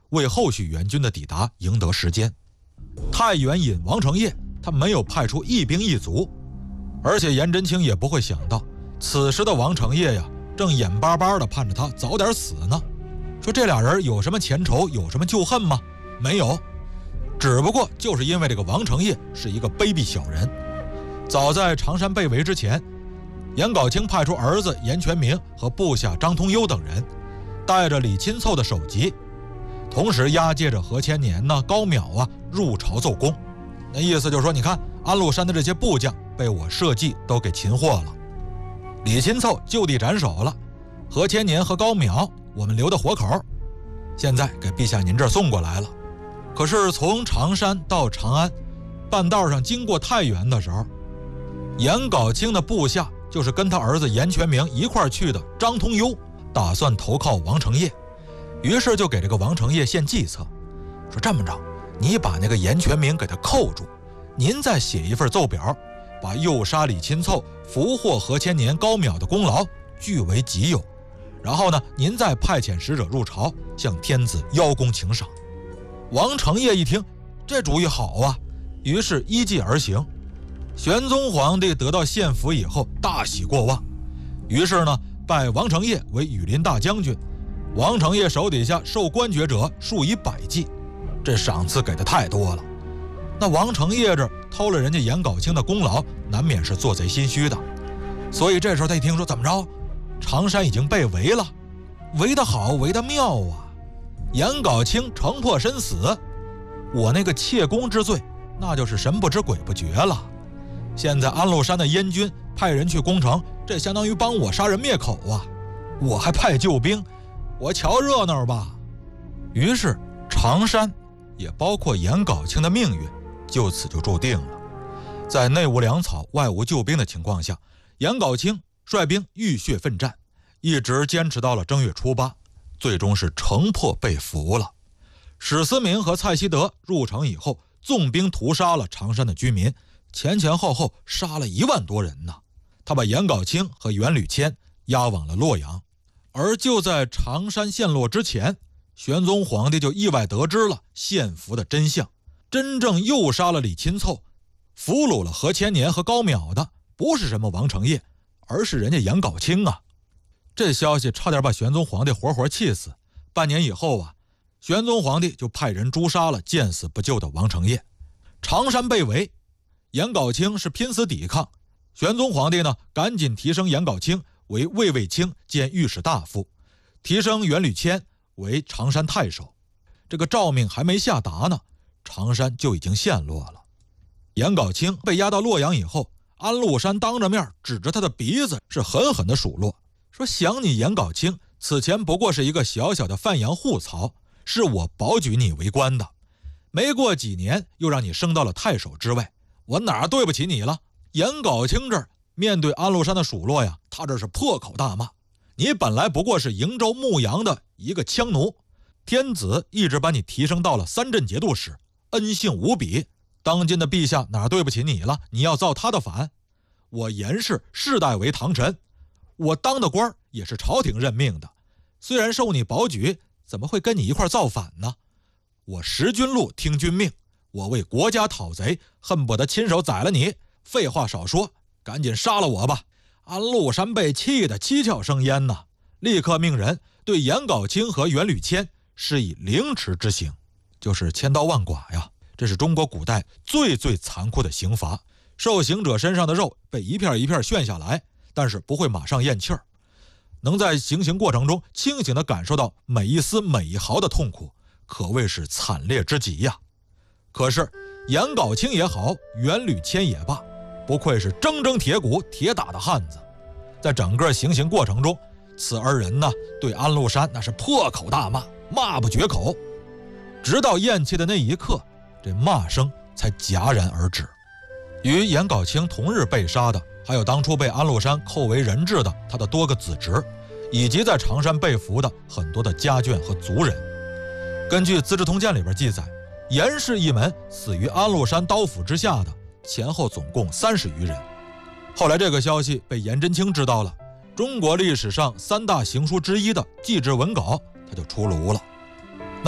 为后续援军的抵达赢得时间。太原尹王承业他没有派出一兵一卒，而且颜真卿也不会想到，此时的王承业呀，正眼巴巴地盼着他早点死呢。说这俩人有什么前仇，有什么旧恨吗？没有，只不过就是因为这个王承业是一个卑鄙小人。早在常山被围之前，颜杲卿派出儿子颜全明和部下张通幽等人，带着李钦凑的首级，同时押解着何千年呢、高邈啊入朝奏功。那意思就是说，你看安禄山的这些部将被我设计都给擒获了，李钦凑就地斩首了，何千年和高邈我们留的活口，现在给陛下您这儿送过来了。可是从常山到长安，半道上经过太原的时候，颜杲卿的部下，就是跟他儿子颜全明一块去的张通幽，打算投靠王承业，于是就给这个王承业献计策，说这么着，你把那个颜全明给他扣住，您再写一份奏表，把诱杀李钦凑、俘获何千年、高邈的功劳据为己有，然后呢，您再派遣使者入朝，向天子邀功请赏。王承业一听，这主意好啊，于是依计而行。玄宗皇帝得到献俘以后，大喜过望，于是呢，拜王承业为羽林大将军。王承业手底下受官爵者数以百计，这赏赐给的太多了。那王承业这偷了人家颜杲卿的功劳，难免是做贼心虚的。所以这时候他一听说怎么着，常山已经被围了，围得好，围得妙啊！颜杲卿城破身死，我那个窃功之罪，那就是神不知鬼不觉了。现在安禄山的燕军派人去攻城，这相当于帮我杀人灭口啊！我还派救兵，我瞧热闹吧。于是常山也包括颜杲卿的命运就此就注定了。在内无粮草外无救兵的情况下，颜杲卿率兵浴血奋战，一直坚持到了正月初8，最终是城破被俘了。史思明和蔡希德入城以后，纵兵屠杀了常山的居民，前后后杀了1万多人呢。他把颜杲卿和袁吕谦押往了洛阳。而就在常山陷落之前，玄宗皇帝就意外得知了献俘的真相，真正诱杀了李钦凑、俘虏了何千年和高邈的，不是什么王承业，而是人家颜杲卿啊。这消息差点把玄宗皇帝活气死。半年以后啊，玄宗皇帝就派人诛杀了见死不救的王承业。常山被围，颜杲卿是拼死抵抗，玄宗皇帝呢赶紧提升颜杲卿为卫尉卿兼御史大夫，提升袁吕谦为常山太守。这个诏命还没下达呢，常山就已经陷落了。颜杲卿被押到洛阳以后，安禄山当着面指着他的鼻子是狠狠地数落，说想你颜杲卿此前不过是一个小小的范阳户曹，是我保举你为官的，没过几年又让你升到了太守之位，我哪儿对不起你了？颜杲卿这儿面对安禄山的数落呀，他这是破口大骂，你本来不过是营州牧羊的一个羌奴，天子一直把你提升到了3镇节度使，恩幸无比，当今的陛下哪儿对不起你了？你要造他的反？我颜氏世代为唐臣，我当的官也是朝廷任命的，虽然受你保举，怎么会跟你一块造反呢？我识君禄，听君命，我为国家讨贼，恨不得亲手宰了你。废话少说，赶紧杀了我吧！安禄山被气得七窍生烟呐，立刻命人对颜杲卿和袁吕谦施以凌迟之刑，就是千刀万剐呀。这是中国古代最残酷的刑罚，受刑者身上的肉被一片一片炫下来，但是不会马上咽气儿，能在行刑过程中清醒地感受到每一丝每一毫的痛苦，可谓是惨烈之极呀。可是颜杲卿也好，袁吕谦也罢，不愧是铮铮铁骨铁打的汉子，在整个行刑过程中，此二人呢对安禄山那是破口大骂，骂不绝口，直到咽气的那一刻，这骂声才戛然而止。与颜杲卿同日被杀的，还有当初被安禄山扣为人质的他的多个子侄，以及在常山被俘的很多的家眷和族人。根据《资治通鉴》里边记载，颜氏一门死于安禄山刀斧之下的前后总共30余人。后来这个消息被颜真卿知道了，中国历史上3大行书之一的祭侄文稿它就出炉了。